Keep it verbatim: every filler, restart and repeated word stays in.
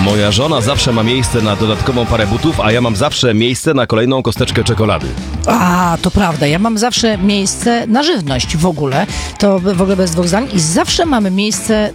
Moja żona zawsze ma miejsce na dodatkową parę butów, a ja mam zawsze miejsce na kolejną kosteczkę czekolady. A, to prawda. Ja mam zawsze miejsce na żywność w ogóle. To w ogóle bez dwóch zdań. I zawsze mamy miejsce